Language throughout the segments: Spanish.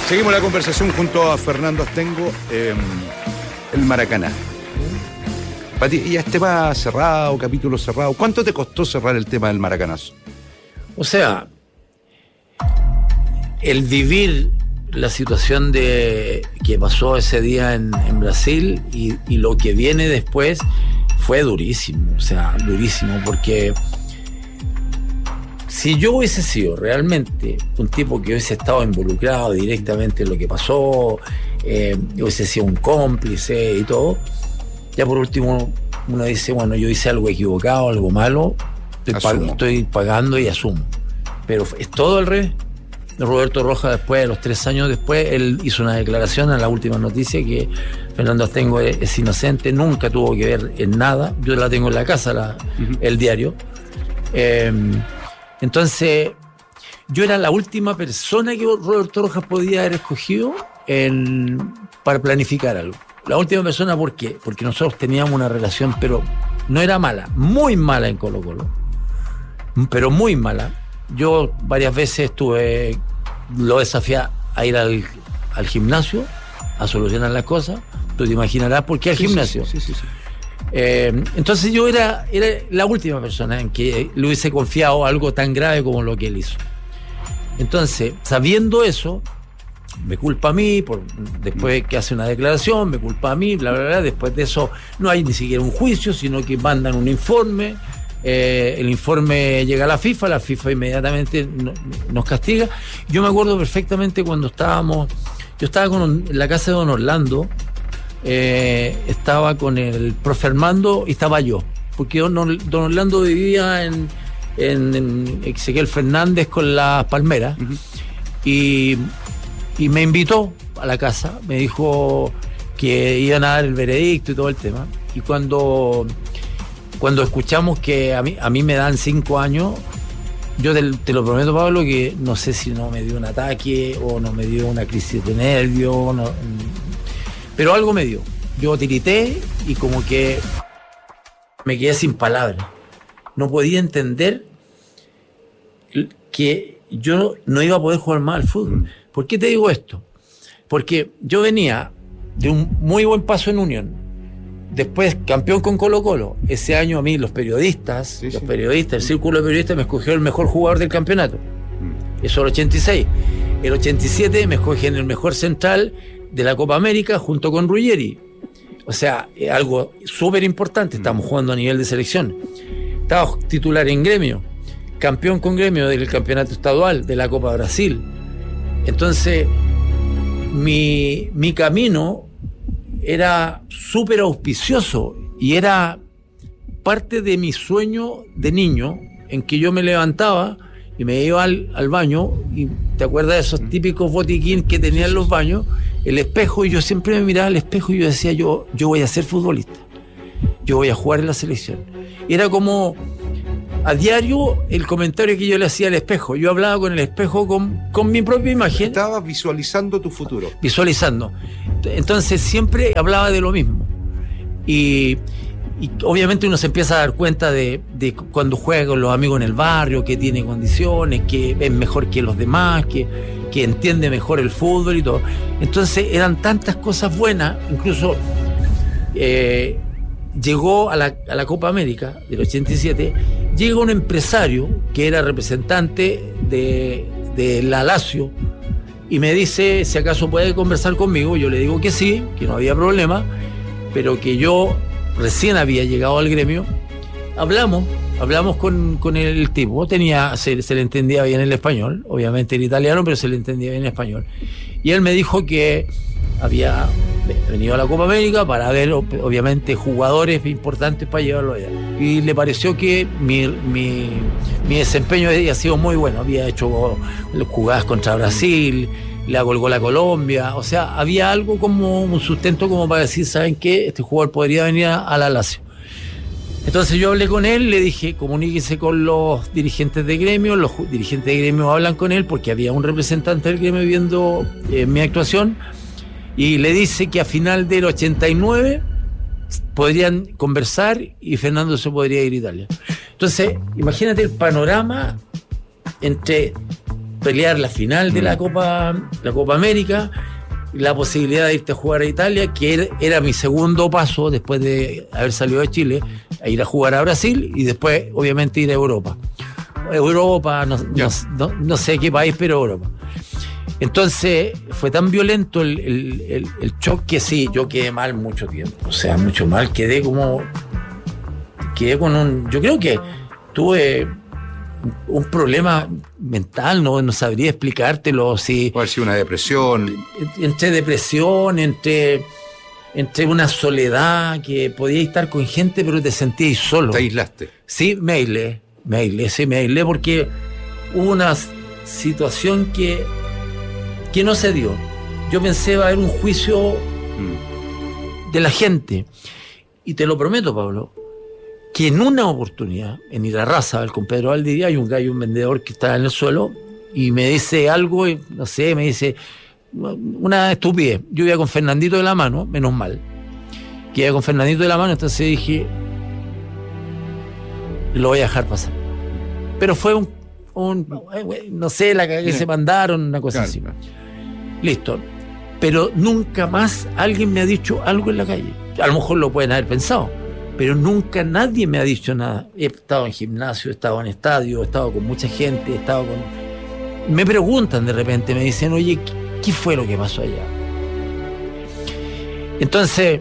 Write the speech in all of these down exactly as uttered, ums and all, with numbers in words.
Seguimos la conversación junto a Fernando Astengo, eh, el Maracaná. Para ti, ya este va cerrado, capítulo cerrado. ¿Cuánto te costó cerrar el tema del Maracanazo? O sea, el vivir la situación de que pasó ese día en, en Brasil y, y lo que viene después fue durísimo, o sea, durísimo, porque si yo hubiese sido realmente un tipo que hubiese estado involucrado directamente en lo que pasó, eh, hubiese sido un cómplice y todo, ya por último uno dice, bueno, yo hice algo equivocado, algo malo, estoy, pag- estoy pagando y asumo. Pero es todo al revés. Roberto Rojas, después, de los tres años después, él hizo una declaración en la última noticia que Fernando Astengo es, es inocente, nunca tuvo que ver en nada. Yo la tengo en la casa, la, uh-huh. el diario. Eh, entonces, yo era la última persona que Roberto Rojas podía haber escogido en, para planificar algo. La última persona, ¿por qué? Porque nosotros teníamos una relación, pero no era mala, muy mala en Colo-Colo, pero muy mala. Yo varias veces estuve, lo desafié a ir al, al gimnasio a solucionar las cosas. Tú te imaginarás por qué al sí, gimnasio. Sí, sí, sí, sí. Eh, entonces yo era, era la última persona en que le hubiese confiado algo tan grave como lo que él hizo. Entonces, sabiendo eso, me culpa a mí, por, después que hace una declaración, me culpa a mí, bla, bla, bla. Después de eso no hay ni siquiera un juicio, sino que mandan un informe. Eh, el informe llega a la FIFA, la FIFA inmediatamente no, nos castiga. Yo me acuerdo perfectamente cuando estábamos, yo estaba con, en la casa de don Orlando, eh, estaba con el profe Armando y estaba yo, porque don, don Orlando vivía en, en, en Ezequiel Fernández con las Palmeras. Uh-huh. y, y me invitó a la casa, me dijo que iban a dar el veredicto y todo el tema, y cuando Cuando escuchamos que a mí, a mí me dan cinco años, yo te, te lo prometo, Pablo, que no sé si no me dio un ataque o no me dio una crisis de nervio, no, pero algo me dio. Yo tirité y como que me quedé sin palabras. No podía entender que yo no iba a poder jugar más al fútbol. ¿Por qué te digo esto? Porque yo venía de un muy buen paso en Unión. Después, campeón con Colo-Colo. Ese año a mí los periodistas, sí, los sí. periodistas, el círculo de periodistas me escogió el mejor jugador del campeonato. Mm. Eso el ochenta y seis. El ochenta y siete me escogen el mejor central de la Copa América junto con Ruggeri. O sea, algo súper importante. Estamos mm. jugando a nivel de selección. Estaba titular en Gremio. Campeón con Gremio del campeonato estadual de la Copa Brasil. Entonces, mi, mi camino era súper auspicioso y era parte de mi sueño de niño, en que yo me levantaba y me iba al, al baño, y te acuerdas de esos típicos botiquín que tenían los baños, el espejo, y yo siempre me miraba al espejo y yo decía, yo, yo voy a ser futbolista, yo voy a jugar en la selección. Era como a diario el comentario que yo le hacía al espejo. Yo hablaba con el espejo con, con mi propia imagen. Estabas visualizando tu futuro. Visualizando. Entonces siempre hablaba de lo mismo. Y, y obviamente uno se empieza a dar cuenta de, de cuando juega con los amigos en el barrio, que tiene condiciones, que es mejor que los demás, que, que entiende mejor el fútbol y todo. Entonces eran tantas cosas buenas, incluso eh, llegó a la, a la Copa América del ochenta y siete, llega un empresario que era representante de, de la Lazio y me dice si acaso puede conversar conmigo. Yo le digo que sí, que no había problema, pero que yo recién había llegado al gremio. Hablamos, hablamos con, con el tipo, tenía, se, se le entendía bien el español, obviamente era italiano, pero se le entendía bien el español. Y él me dijo que había venido a la Copa América para ver, obviamente, jugadores importantes para llevarlo allá. Y le pareció que mi, mi, mi desempeño había sido muy bueno. Había hecho jugadas contra Brasil, le hago el gol a Colombia. O sea, había algo como un sustento como para decir, ¿saben qué? Este jugador podría venir a la Lazio. Entonces yo hablé con él, le dije, comuníquese con los dirigentes de gremio. Los dirigentes de gremio hablan con él porque había un representante del gremio viendo eh, mi actuación. Y le dice que a final del ochenta y nueve podrían conversar y Fernando se podría ir a Italia. Entonces, imagínate el panorama entre pelear la final de la Copa, la Copa América, la posibilidad de irte a jugar a Italia, que era mi segundo paso después de haber salido de Chile, a ir a jugar a Brasil y después, obviamente, ir a Europa. Europa, no, no, no, no sé qué país, pero Europa. Entonces, fue tan violento el, el, el, el shock que sí, yo quedé mal mucho tiempo. O sea, mucho mal, quedé como... Quedé con un... Yo creo que tuve un problema mental, no, no sabría explicártelo. Si, puede ser una depresión. Entre depresión, entre, entre una soledad, que podías estar con gente, pero te sentías solo. ¿Te aislaste? Sí, me aislé, me aislé, sí, me aislé porque hubo una situación que, que no se dio. Yo pensé va a haber un juicio mm. de la gente. Y te lo prometo, Pablo, que en una oportunidad, en Irarrázaval, con Pedro Valdivia, hay un gallo, un vendedor que está en el suelo, y me dice algo, y, no sé, me dice una estupidez. Yo iba con Fernandito de la mano, menos mal, que iba con Fernandito de la mano, entonces dije, lo voy a dejar pasar. Pero fue un, un no sé, la que se mandaron, una cosa claro. así. Listo. Pero nunca más alguien me ha dicho algo en la calle. A lo mejor lo pueden haber pensado, pero nunca nadie me ha dicho nada. He estado en gimnasio, he estado en estadio, he estado con mucha gente, he estado con... Me preguntan de repente, me dicen, oye, ¿qué fue lo que pasó allá? Entonces,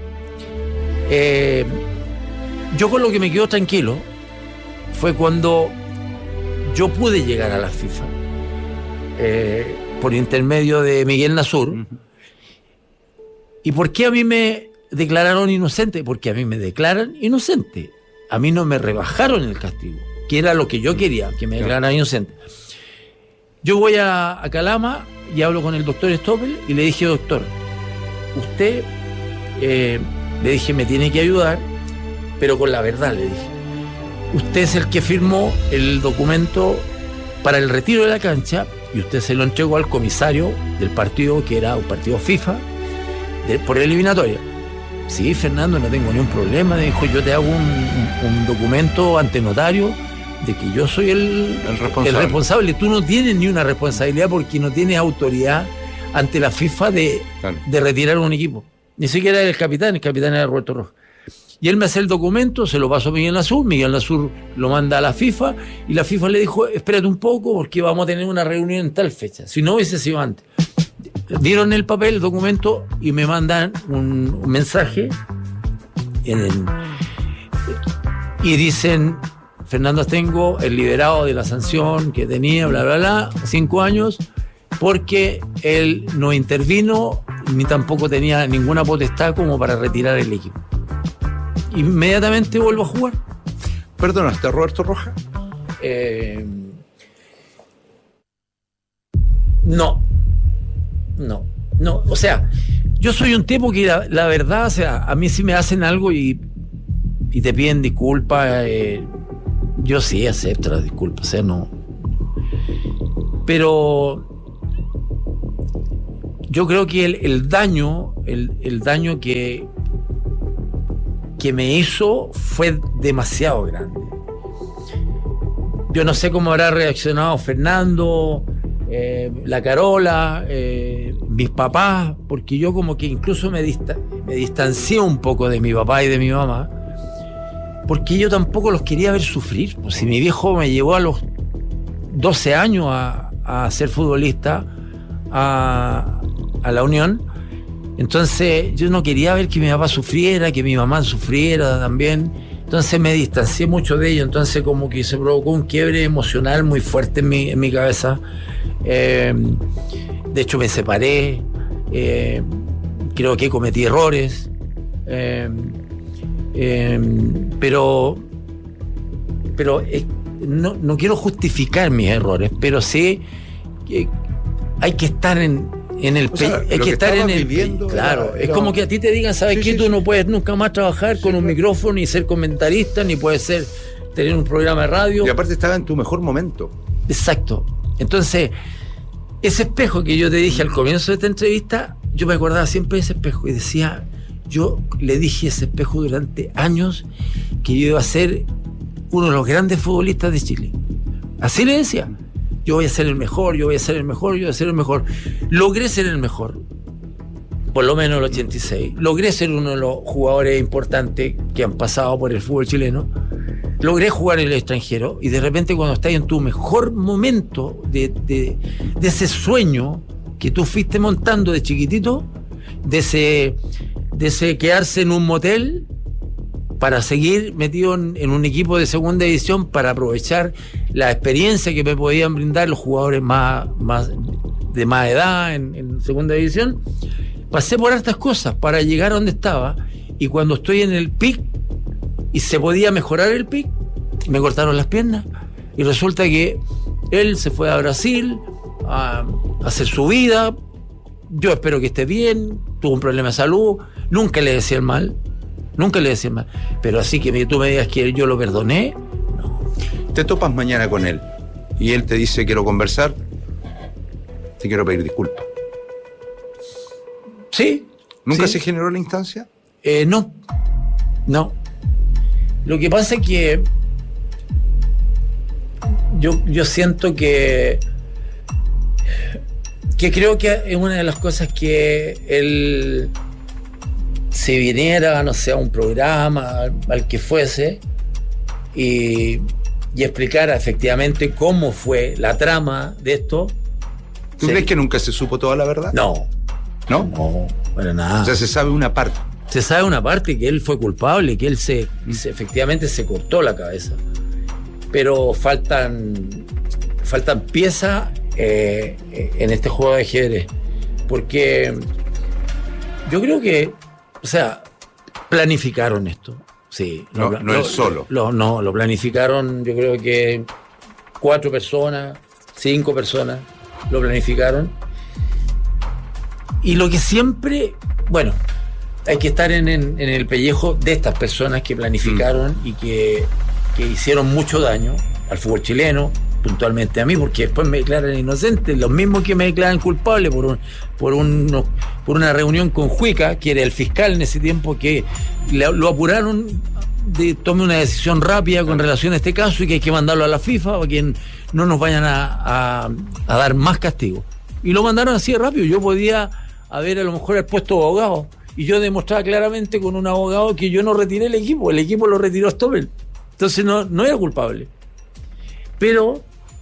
eh, yo con lo que me quedo tranquilo fue cuando yo pude llegar a la FIFA, eh, por intermedio de Miguel Nasur. Uh-huh. ¿Y por qué a mí me declararon inocente? Porque a mí me declaran inocente. A mí no me rebajaron el castigo, que era lo que yo quería, que me declararan inocente. Yo voy a, a Calama y hablo con el doctor Stoppel y le dije, doctor, usted, eh, le dije, me tiene que ayudar, pero con la verdad, le dije. Usted es el que firmó el documento para el retiro de la cancha y usted se lo entregó al comisario del partido, que era un partido FIFA, de, por eliminatoria. Sí, Fernando, no tengo ningún problema. Me dijo, yo te hago un, un, un documento ante notario de que yo soy el, el, responsable. el responsable. Tú no tienes ni una responsabilidad porque no tienes autoridad ante la FIFA de, claro. de retirar un equipo. Ni siquiera el capitán, el capitán era Roberto Rojas. Y él me hace el documento, se lo pasó a Miguel Nasur, Miguel Nasur lo manda a la FIFA y la FIFA le dijo, espérate un poco porque vamos a tener una reunión en tal fecha. Si no hubiese sido antes. Dieron el papel, el documento y me mandan un, un mensaje en el, y dicen, Fernando Astengo, el liberado de la sanción que tenía, bla, bla, bla, cinco años, porque él no intervino ni tampoco tenía ninguna potestad como para retirar el equipo. Inmediatamente vuelvo a jugar. Perdona, ¿está Roberto Rojas? Eh, no. No, no, o sea, yo soy un tipo que la, la verdad, o sea, a mí si me hacen algo y, y te piden disculpas, eh, yo sí acepto las disculpas, o sea, no. Pero yo creo que el, el daño, el, el daño que, que me hizo fue demasiado grande. Yo no sé cómo habrá reaccionado Fernando, Eh, la Carola, eh, mis papás, porque yo como que incluso me, dista- me distancié un poco de mi papá y de mi mamá, porque yo tampoco los quería ver sufrir. Pues si mi viejo me llevó a los doce años a, a ser futbolista a, a la Unión, entonces yo no quería ver que mi papá sufriera, que mi mamá sufriera también. Entonces me distancié mucho de ello, entonces como que se provocó un quiebre emocional muy fuerte en mi, en mi cabeza. Eh, de hecho me separé, eh, creo que cometí errores, eh, eh, pero, pero eh, no, no quiero justificar mis errores, pero sí que hay que estar en... En el o sea, pe- hay que, que estar en el viviendo, claro, era, es era... como que a ti te digan, ¿sabes sí, qué? Sí, tú sí. no puedes nunca más trabajar sí, con un claro. micrófono, ni ser comentarista, ni puedes ser tener un programa de radio. Y aparte estaba en tu mejor momento. Exacto. Entonces, ese espejo que yo te dije al comienzo de esta entrevista, yo me acordaba siempre de ese espejo y decía, yo le dije a ese espejo durante años que yo iba a ser uno de los grandes futbolistas de Chile. Así le decía. yo voy a ser el mejor, yo voy a ser el mejor, yo voy a ser el mejor. Logré ser el mejor, por lo menos el ochenta y seis. Logré ser uno de los jugadores importantes que han pasado por el fútbol chileno. Logré jugar en el extranjero, y de repente cuando estás en tu mejor momento de, de, de ese sueño que tú fuiste montando de chiquitito, de ese, de ese quedarse en un motel para seguir metido en, en un equipo de segunda división, para aprovechar la experiencia que me podían brindar los jugadores más, más de más edad en, en segunda división. Pasé por hartas cosas para llegar a donde estaba, y cuando estoy en el pic y se podía mejorar el pic, me cortaron las piernas, y resulta que él se fue a Brasil a, a hacer su vida. Yo espero que esté bien, tuvo un problema de salud, nunca le decía el mal, nunca le decía el mal, pero así que tú me digas que yo lo perdoné, no. Te topas mañana con él y él te dice: quiero conversar, te quiero pedir disculpas. Sí. ¿Nunca sí. se generó la instancia? Eh, no, no. Lo que pasa es que yo, yo siento que que creo que es una de las cosas que él, si viniera, no sé, a un programa, al, al que fuese, y, y explicara efectivamente cómo fue la trama de esto. ¿Tú se, crees que nunca se supo toda la verdad? No. ¿No? No, para nada. O sea, se sabe una parte. Se sabe una parte, que él fue culpable, que él se, se efectivamente se cortó la cabeza. Pero faltan faltan piezas eh, en este juego de ajedrez. Porque yo creo que, o sea, planificaron esto. Sí. No, lo, no lo, él solo. Lo, no, lo planificaron, yo creo que cuatro personas, cinco personas lo planificaron. Y lo que siempre, bueno, hay que estar en, en, en el pellejo de estas personas que planificaron mm. y que, que hicieron mucho daño al fútbol chileno, puntualmente a mí, porque después me declaran inocente, los mismos que me declaran culpable por un, por un, por una reunión con Juica, que era el fiscal en ese tiempo, que le, lo apuraron de tome una decisión rápida con relación a este caso, y que hay que mandarlo a la FIFA para que no nos vayan a, a, a dar más castigo. Y lo mandaron así de rápido. Yo podía haber a lo mejor el puesto de abogado, y yo demostraba claramente con un abogado que yo no retiré el equipo, el equipo lo retiró Stoppel, entonces no, no era culpable. Pero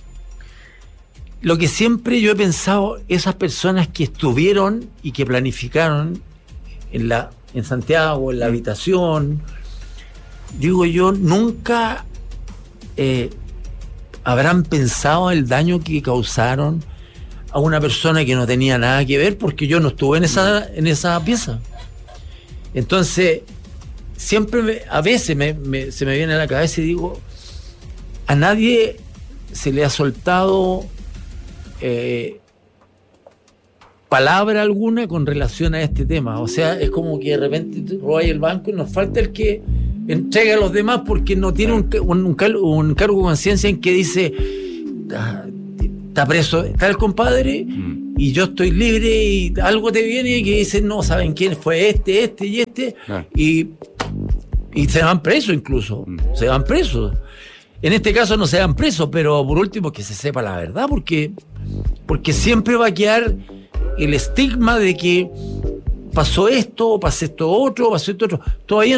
lo que siempre yo he pensado, esas personas que estuvieron y que planificaron en la en Santiago, en la habitación, digo yo, nunca eh, habrán pensado el daño que causaron a una persona que no tenía nada que ver, porque yo no estuve en esa, en esa pieza. Entonces, siempre, me, a veces me, me, se me viene a la cabeza y digo, a nadie se le ha soltado eh, palabra alguna con relación a este tema. O sea, es como que de repente robáis el banco y nos falta el que entrega a los demás porque no tiene un, un, un, cal, un cargo de conciencia en que dice... Ah, está preso, está el compadre mm. y yo estoy libre, y algo te viene y que dicen, no, ¿saben quién fue este, este y este? Ah. Y, y se van presos incluso, mm. se van presos. En este caso no se van presos, pero por último que se sepa la verdad, porque, porque siempre va a quedar el estigma de que pasó esto, pasó esto otro, pasó esto otro. Todavía